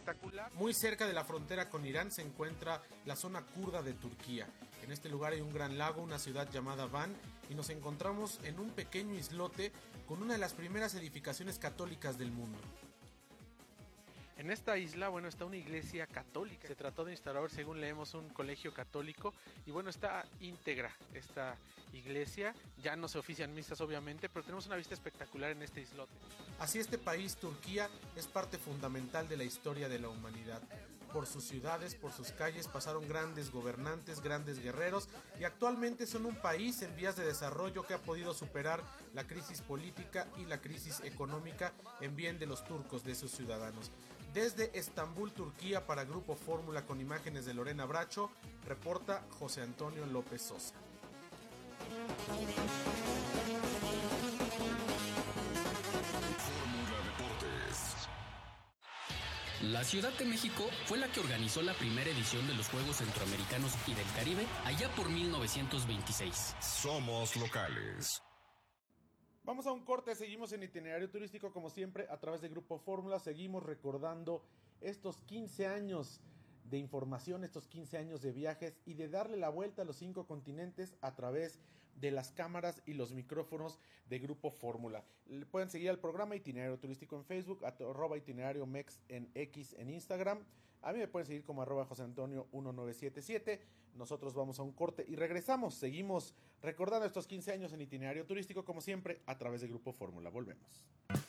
espectacular. Muy cerca de la frontera con Irán se encuentra la zona kurda de Turquía. En este lugar hay un gran lago, una ciudad llamada Van, y nos encontramos en un pequeño islote con una de las primeras edificaciones católicas del mundo. En esta isla, bueno, está una iglesia católica. Se trató de instalar, según leemos, un colegio católico. Y bueno, está íntegra esta iglesia. Ya no se ofician misas, obviamente, pero tenemos una vista espectacular en este islote. Así este país, Turquía, es parte fundamental de la historia de la humanidad. Por sus ciudades, por sus calles, pasaron grandes gobernantes, grandes guerreros, y actualmente son un país en vías de desarrollo que ha podido superar la crisis política y la crisis económica en bien de los turcos, de sus ciudadanos. Desde Estambul, Turquía, para Grupo Fórmula con imágenes de Lorena Bracho, reporta José Antonio López Sosa. La Ciudad de México fue la que organizó la primera edición de los Juegos Centroamericanos y del Caribe allá por 1926. Somos locales. Vamos a un corte, seguimos en Itinerario Turístico como siempre a través de Grupo Fórmula, seguimos recordando estos 15 años de información, estos 15 años de viajes y de darle la vuelta a los 5 continentes a través de las cámaras y los micrófonos de Grupo Fórmula. Pueden seguir al programa Itinerario Turístico en Facebook, @itinerario mex en X en Instagram. A mí me pueden seguir como @José Antonio 1977. Nosotros vamos a un corte y regresamos. Seguimos recordando estos 15 años en Itinerario Turístico como siempre a través de Grupo Fórmula. Volvemos.